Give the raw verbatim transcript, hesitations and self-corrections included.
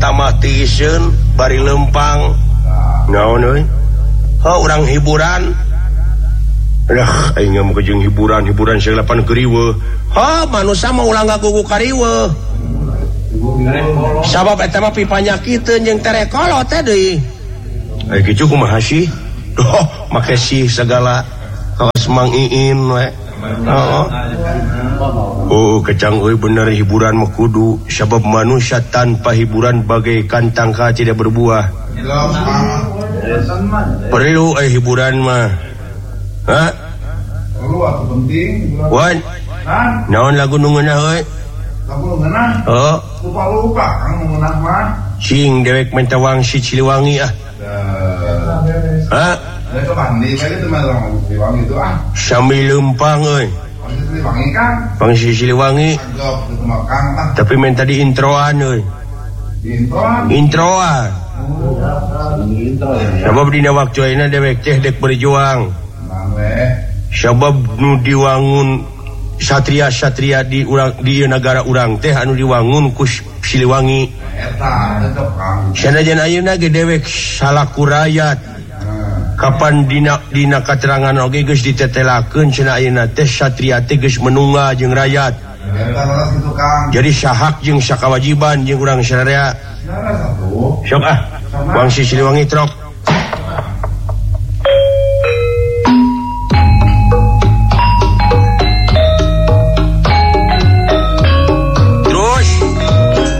tamah tiisen bari lempang naon euy heuh urang hiburan dah aing mah jeung hiburan hiburan sagalapan keriweuh ha manusia mah ulah ngagugu kariweuh sabab eta mah pipanyakiteun jeung terekolot teh deui aya kitu kumaha sih doh make sih segala kaos Mang Iin we heeh oh kecang euy bener hiburan mah kudu sabab manusia tanpa hiburan bagaikan tangka tidak berbuah perlu eh hiburan mah ha perlu atuh penting wan naon lagu nu ngeunah euy lagu nu ngeunah oh lupa-lupa kang nu ngeunah mah cing dewek menta Wangsi Ciliwangi ah ha da coba di bae teh mah Ciliwangi itu ah sambil lempang euy Ciliwangi kan Wangsi Ciliwangi tapi minta di introan euy di introan introan sabab dina waktu ayeuna dewek teh dek berjuang sabab nu diwangun satria-satria di urang di negara urang teh anu diwangun ku Siliwangi eta tetep Kang sanajan ayeuna ge dewek salaku rakyat kapan dina dina katerangan oge geus ditetelakeun cenah ayeuna teh satria teh geus menungga jeung rakyat eta kitu Kang jadi sahak jeung sakawajiban jeung urang sadaya sok ah Wangsi Siliwangi trok